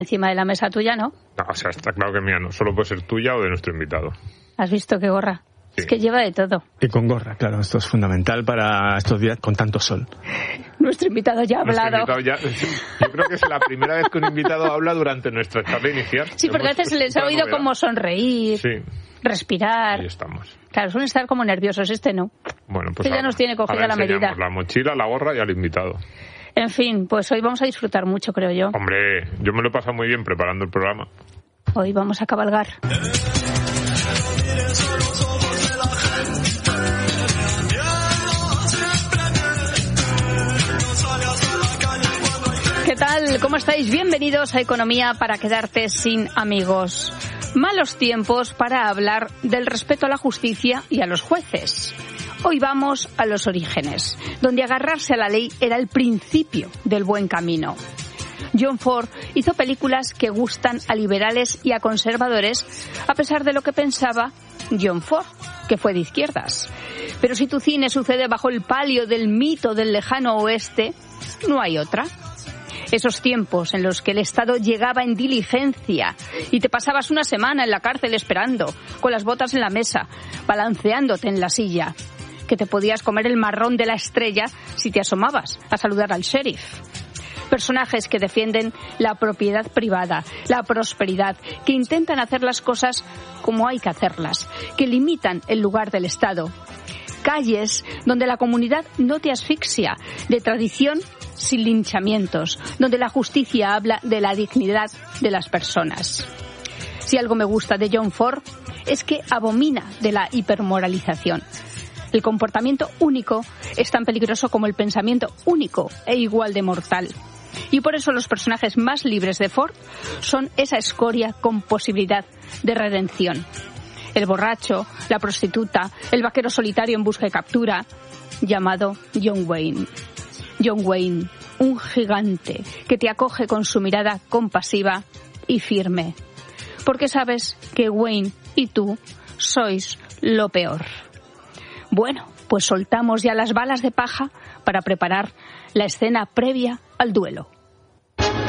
Encima de la mesa tuya, ¿no? No, o sea, está claro que mía no. Solo puede ser tuya o de nuestro invitado. ¿Has visto qué gorra? Sí. Es que lleva de todo. Y con gorra, claro. Esto es fundamental para estos días con tanto sol. Nuestro invitado ya ha hablado. Yo creo que es la primera vez que un invitado habla durante nuestra charla inicial. Sí, porque a veces les ha oído como sonreír, respirar. Ahí estamos. Claro, suelen estar como nerviosos. Este no. Bueno, pues ya nos tiene cogida la medida. La mochila, la gorra y al invitado. En fin, pues hoy vamos a disfrutar mucho, creo yo. Hombre, yo me lo he pasado muy bien preparando el programa. Hoy vamos a cabalgar. ¿Qué tal? ¿Cómo estáis? Bienvenidos a Economía para quedarte sin amigos. Malos tiempos para hablar del respeto a la justicia y a los jueces. Hoy vamos a los orígenes, donde agarrarse a la ley era el principio del buen camino. John Ford hizo películas que gustan a liberales y a conservadores, a pesar de lo que pensaba John Ford, que fue de izquierdas. Pero si tu cine sucede bajo el palio del mito del lejano oeste, no hay otra. Esos tiempos en los que el Estado llegaba en diligencia y te pasabas una semana en la cárcel esperando, con las botas en la mesa, balanceándote en la silla, que te podías comer el marrón de la estrella si te asomabas a saludar al sheriff. Personajes que defienden la propiedad privada, la prosperidad, que intentan hacer las cosas como hay que hacerlas, que limitan el lugar del Estado. Calles donde la comunidad no te asfixia, de tradición sin linchamientos, donde la justicia habla de la dignidad de las personas. Si algo me gusta de John Ford es que abomina de la hipermoralización. El comportamiento único es tan peligroso como el pensamiento único e igual de mortal. Y por eso los personajes más libres de Ford son esa escoria con posibilidad de redención. El borracho, la prostituta, el vaquero solitario en busca y captura, llamado John Wayne. John Wayne, un gigante que te acoge con su mirada compasiva y firme. Porque sabes que Wayne y tú sois lo peor. Bueno, pues soltamos ya las balas de paja para preparar la escena previa al duelo.